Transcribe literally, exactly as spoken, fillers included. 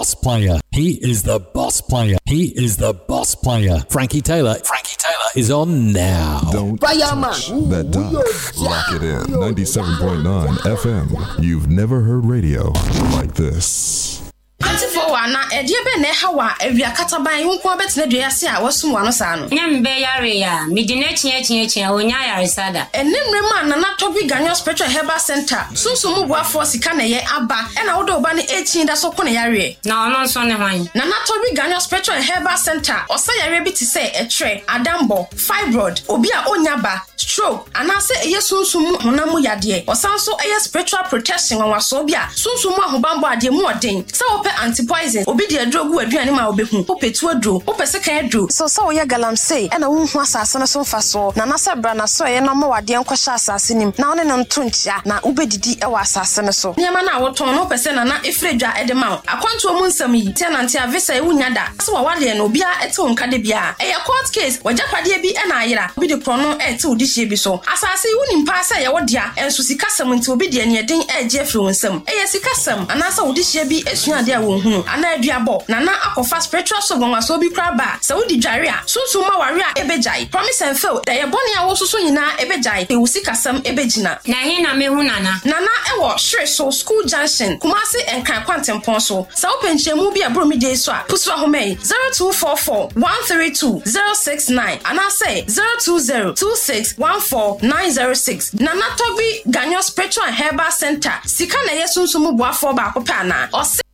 boss player. He is the boss player. He is the boss player. Frankie Taylor. Frankie Taylor is on now. Don't touch that dial. Lock it in. ninety-seven point nine F M. You've never heard radio like this. twenty-four na ediebe na hawa ewia kataban hunko betina duase a wasum wano sa no nyambe yare ya midine chie chie chie onya yare sada enimre ma na na tobi ganyo spiritual herbal center sunsumu boafo sika na ye aba e na wodo ba ne eighteen da so kone yare na ono nso ne hwan na na tobi ganyo spiritual herbal center osa yare bi ti se etre adambo fibroid obi a onyaba stroke anase eye sunsumu honamu yade osanso eye spiritual protection wanwaso bi a sunsumu ahobambo ade mu oden se ope anti-poison obi de adrogu aduane ma obehu opetu adro opese kan adro so so ye galamsey e na wonhu asase no so mfa so na na sebra na so ye na ma wade enkwhya asase nim na one no nto ntia na ubedidi e wa asase no so nyema na woton no opese na na efredwa edema akwanto mu nsam yi tenant avisa e wunya da so wa wale no bia ete wonka de bia e ye court case wajapade bi e na ayira obi de prono ete odihye bi so asase wunim pa se ye wodia enso sikasam nti obi de ne den e je afri wonsam e ye sikasam anasa odihye bi esua de wonhu ana aduabo na na akofa spiritual so gonwa so bi kraba sa wudi dware a sunsun ma ware a ebejai promise and fail da ye boni a wo soso nyina ebejai e wusi kasam ebejina na he na mehu nana nana ewo hwe so school junction Kumasi enkan kwantempon so sa openchemu bi abro mi de so a pusu ahomai zero two four four one three two zero six nine ana say zero two zero two six one four nine zero six nana tobi ganyo spiritual herbal center sika na ye sunsun mu boafo ba akopana o